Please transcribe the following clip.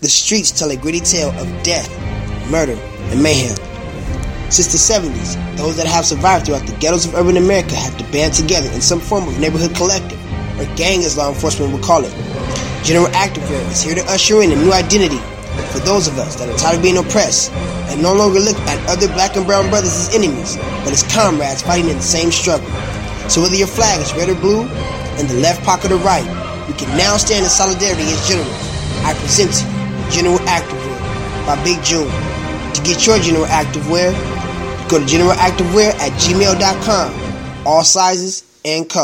The streets tell a gritty tale of death, murder, and mayhem. Since the 70s, those that have survived throughout the ghettos of urban America have to band together in some form of neighborhood collective, or gang as law enforcement would call it. General Activewear is here to usher in a new identity for those of us that are tired of being oppressed and no longer look at other black and brown brothers as enemies, but as comrades fighting in the same struggle. So whether your flag is red or blue, in the left pocket or right, we can now stand in solidarity as generals. I present to you General Activewear by Big June. To get your General Activewear, go to generalactivewear@gmail.com. All sizes and colors.